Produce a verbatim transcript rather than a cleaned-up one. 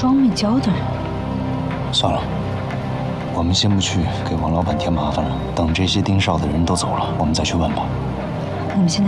双面胶的人。 算了，我们先不去给王老板添麻烦了。等这些盯梢的人都走了，我们再去问吧。 我们现在。